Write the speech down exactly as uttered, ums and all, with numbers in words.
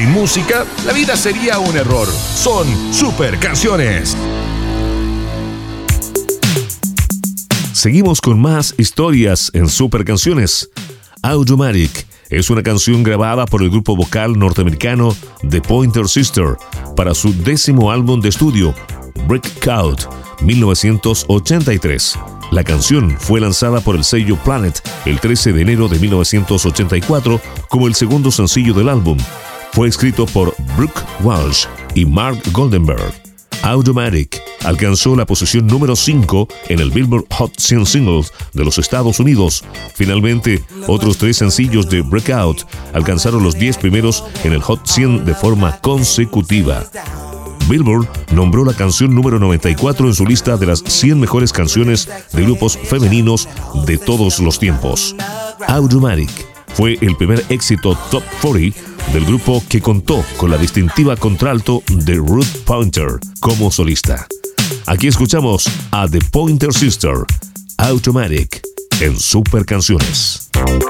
Sin música, la vida sería un error. Son Super Canciones. Seguimos con más historias en Super Canciones. Automatic es una canción grabada por el grupo vocal norteamericano The Pointer Sisters para su décimo álbum de estudio, Breakout, mil novecientos ochenta y tres. La canción fue lanzada por el sello Planet el trece de enero de mil novecientos ochenta y cuatro como el segundo sencillo del álbum. Fue escrito por Brooke Walsh y Mark Goldenberg. Automatic alcanzó la posición número cinco en el Billboard Hot cien Singles de los Estados Unidos. Finalmente, otros tres sencillos de Breakout alcanzaron los diez primeros en el Hot cien de forma consecutiva. Billboard nombró la canción número noventa y cuatro en su lista de las cien mejores canciones de grupos femeninos de todos los tiempos. Automatic fue el primer éxito Top cuarenta del grupo, que contó con la distintiva contralto de Ruth Pointer como solista. Aquí escuchamos a The Pointer Sisters, Automatic, en Super Canciones.